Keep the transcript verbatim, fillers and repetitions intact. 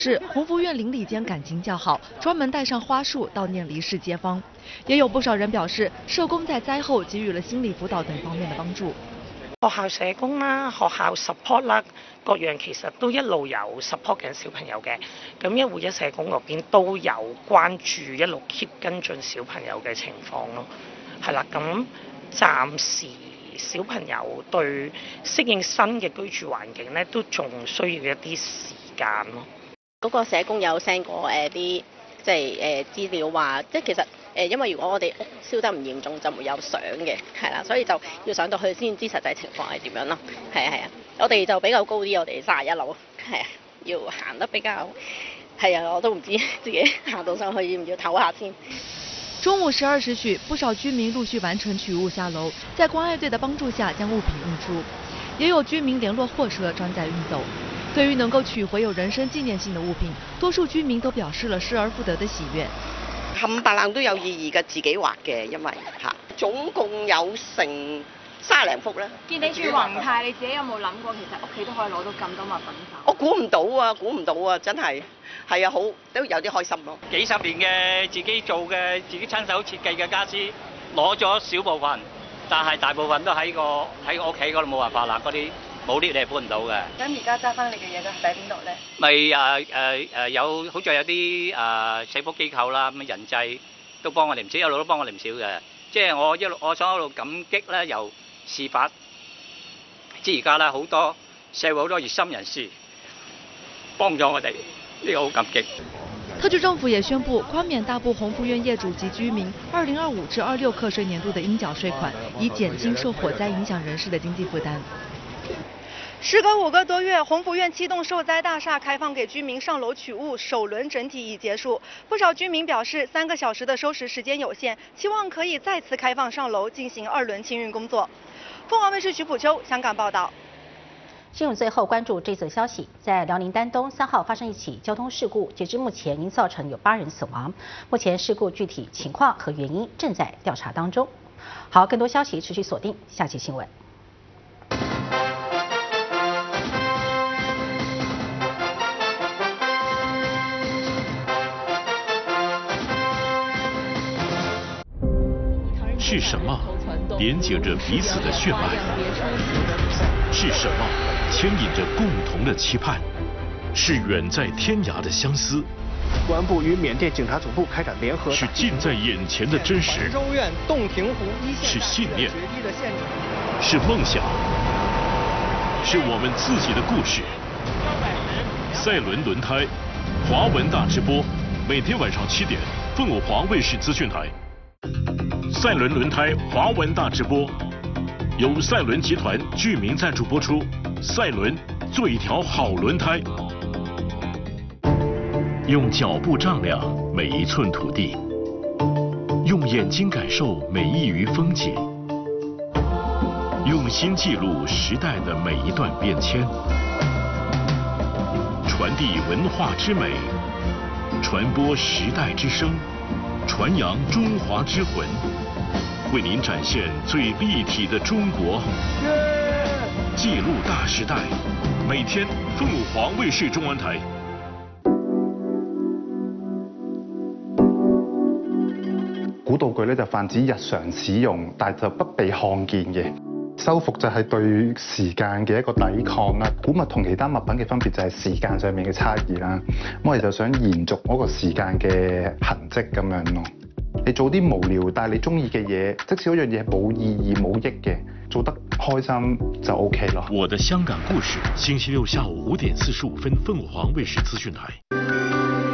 是鸿福苑邻里間感情較好，專門帶上花束悼念離世街坊。也有不少人表示，社工在災後給予了心理輔導等方面的幫助。 學校社工啦、學校 support 啦，各樣其實都一路有 support 緊小朋友嘅。咁一護一社工嗰邊都有關注，一路 keep 跟進小朋友嘅情況咯。係啦，咁暫時小朋友對適應新嘅居住環境咧，都仲需要一啲時間咯。 嗰個社工有 send 過誒啲即係誒資料話，即係其實誒因為如果我哋屋燒得唔嚴重，就沒有相嘅，係啦，所以就要上到去先知實際情況係點樣咯。係啊係啊，我哋就比較高啲，我哋三十一樓，係啊，要行得比較係啊，我都唔知自己行到上去要唔要唞下先。 中午十二時許，不少居民陸續完成取物下樓，在關愛隊的幫助下將物品運出，也有居民聯絡貨車裝載運走。對於能夠取回有人生紀念性的物品，多數居民都表示了失而復得的喜悅。 冚唪唥都有意義嘅，自己畫嘅，因為嚇總共有成三零幅啦。 見你住宏泰，你自己有冇諗過其實屋企都可以攞到咁多物品走？ 我估唔到啊，估唔到啊，真係係啊，好都有啲開心咯。 幾十年嘅自己做嘅、自己親手設計嘅家私，攞咗少部分，但係大部分都喺個喺我屋企嗰度冇辦法啦，嗰啲。冇啲你係搬唔到嘅。 咁而家揸翻你嘅嘢都喺邊度咧？ 咪誒誒誒有，好似有啲誒社福機構啦，咁人際都幫我哋唔少，一路都幫我哋唔少嘅。即係我一路我想一路感激咧，由事發至而家咧，好多社會好多熱心人士幫咗我哋，呢個好感激。 特區政府也宣布寬免大部鴻福苑業主及居民二零二五至二六課稅年度的應繳稅款，以減輕受火災影響人士的經濟負擔。 時隔五個多月，鴻福苑七棟受災大廈開放給居民上樓取物，首輪整體已結束。不少居民表示，三個小時的收拾時間有限，期望可以再次開放上樓進行二輪清運工作。鳳凰衛視徐普秋香港報道。 新聞最後關注這則消息，在遼寧丹東三號發生一起交通事故，截至目前已造成有八人死亡。目前事故具體情況和原因正在調查當中。好，更多消息持續鎖定下期新聞。 是什麼連接着彼此的血脈？是什麼牽引着共同的期盼？是遠在天涯的相思。 公安部與緬甸警察總部開展聯合。 是近在眼前的真實。 州院洞庭湖一線。 是信念。是夢想。是我們自己的故事。賽倫輪胎，華文大直播，每天晚上七點，鳳凰衛視資訊台。賽倫輪胎華文大直播，由賽倫集團居民贊助播出。賽倫做一條好輪胎，用腳步丈量每一寸土地，用眼睛感受每一隅風景，用心記錄時代的每一段變遷，傳遞文化之美，傳播時代之聲，傳揚中華之魂，為您展現最立體的中國，記錄大時代。每天鳳凰衛視中文台。 古道具咧就泛指日常使用，但就不被看見嘅。修復就係對時間嘅一個抵抗啦。古物同其他物品嘅分別就係時間上面嘅差異啦。咁我哋就想延續嗰個時間嘅痕跡咁樣咯。你做啲無聊但係你中意嘅嘢，即使嗰樣嘢冇意義冇益嘅，做得開心就 OK 咯。 我的香港故事，星期六下午五點四十五分，鳳凰衛視資訊台。